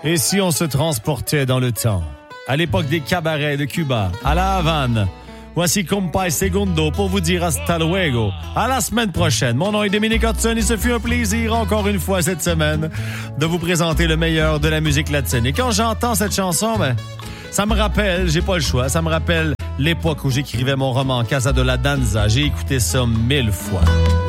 Et si on se transportait dans le temps, à l'époque des cabarets de Cuba, à La Havane, voici Compay Segundo pour vous dire hasta luego. À la semaine prochaine. Mon nom est Dominique Hudson et ce fut un plaisir encore une fois cette semaine de vous présenter le meilleur de la musique latine. Et quand j'entends cette chanson, ça me rappelle, j'ai pas le choix, ça me rappelle l'époque où j'écrivais mon roman Casa de la Danza. J'ai écouté ça 1000 fois.